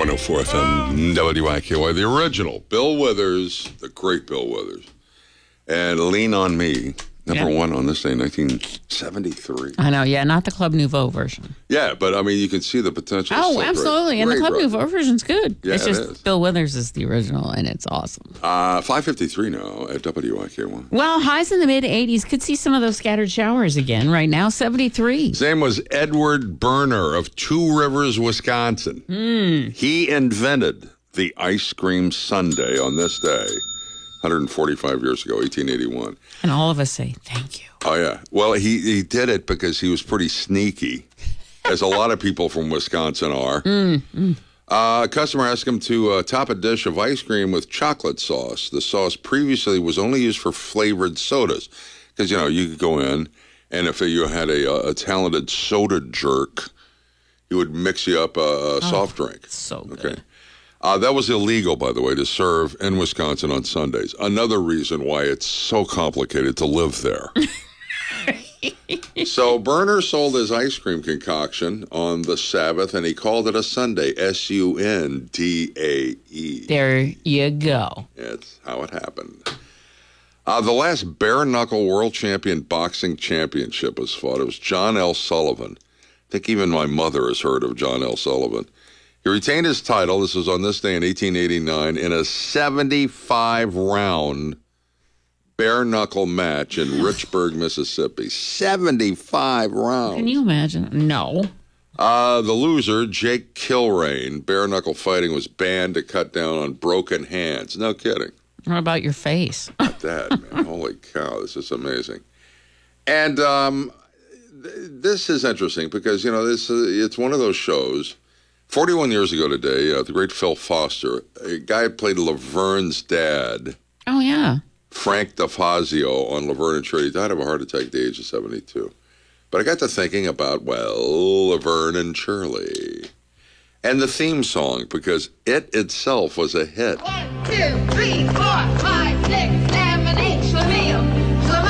104 FM, WIKY, the original, Bill Withers, the great Bill Withers, and Lean on Me, number one on this day, 1973. I know, yeah, not the Club Nouveau version. Yeah, but I mean, you can see the potential. Oh, absolutely, and the Club Nouveau version's good. Yeah, it's just it is. Bill Withers is the original, and it's awesome. 5:53 now at WIKY. Well, highs in the mid-80s. Could see some of those scattered showers again. Right now, 73. His name was Edward Berner of Two Rivers, Wisconsin. He invented the ice cream sundae on this day, 145 years ago, 1881. And all of us say, thank you. Oh, yeah. Well, he did it because he was pretty sneaky, as a lot of people from Wisconsin are. A customer asked him to top a dish of ice cream with chocolate sauce. The sauce previously was only used for flavored sodas because, you know, you could go in, and if you had a talented soda jerk, he would mix you up a soft drink. So good. Okay. That was illegal, by the way, to serve in Wisconsin on Sundays. Another reason why it's so complicated to live there. So Berner sold his ice cream concoction on the Sabbath, and he called it a sundae, Sundae. There you go. That's how it happened. The last bare-knuckle world champion boxing championship was fought. It was John L. Sullivan. I think even my mother has heard of John L. Sullivan. He retained his title, this was on this day in 1889, in a 75-round bare-knuckle match in Richburg, Mississippi. 75 rounds. Can you imagine? No. The loser, Jake Kilrain, bare-knuckle fighting was banned to cut down on broken hands. No kidding. What about your face? Not that, man. Holy cow, this is amazing. And this is interesting because, you know, it's one of those shows. 41 years ago today, the great Phil Foster, a guy who played Laverne's dad. Oh, yeah. Frank DeFazio on Laverne and Shirley. He died of a heart attack at the age of 72. But I got to thinking about, well, Laverne and Shirley. And the theme song, because it itself was a hit. 1, 2, 3, 4, 5, 6, 7, 8, Schlemiel.